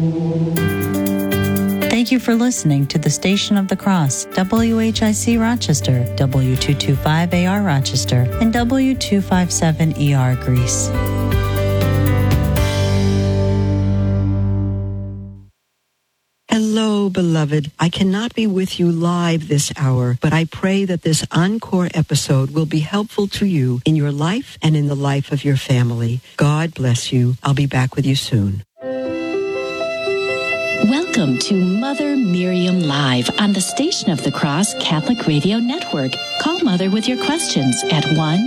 Thank you for listening to the Station of the Cross, WHIC Rochester, W225AR Rochester, and W257ER Greece. Hello, beloved. I cannot be with you live this hour, but I pray that this encore episode will be helpful to you in your life and in the life of your family. God bless you. I'll be back with you soon. Welcome to Mother Miriam Live on the Station of the Cross Catholic Radio Network. Call Mother with your questions at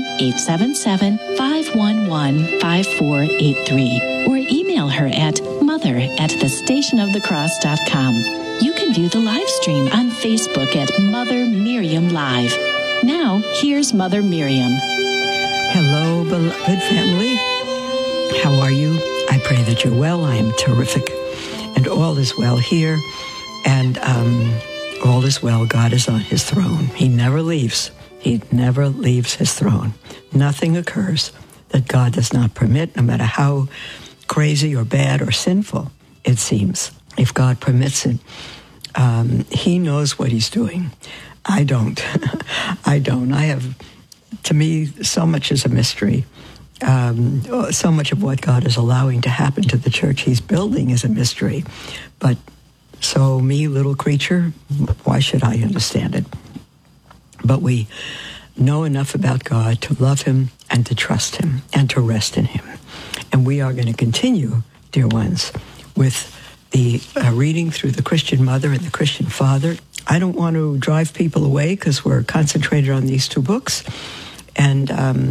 1-877-511-5483 or email her at mother@thestationofthecross.com. You can view the live stream on Facebook at Mother Miriam Live. Now, here's Mother Miriam. Hello, beloved family. How are you? I pray that you're well. I am terrific. And all is well here. And all is well. God is on his throne. He never leaves. He never leaves his throne. Nothing occurs that God does not permit, no matter how crazy or bad or sinful it seems. If God permits it, he knows what he's doing. I don't. I don't. To me, so much is a mystery. So much of what God is allowing to happen to the church he's building is a mystery. But so me, little creature, why should I understand it? But we know enough about God to love him and to trust him and to rest in him. And we are going to continue, dear ones, with the reading through the Christian Mother and the Christian Father. I don't want to drive people away because we're concentrated on these two books. And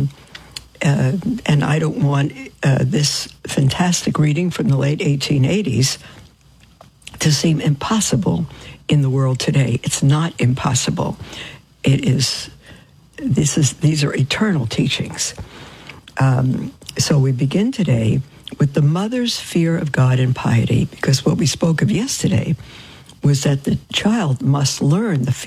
I don't want this fantastic reading from the late 1880s to seem impossible in the world today. It's not impossible. These are eternal teachings. So we begin today with the mother's fear of God and piety, because what we spoke of yesterday was that the child must learn the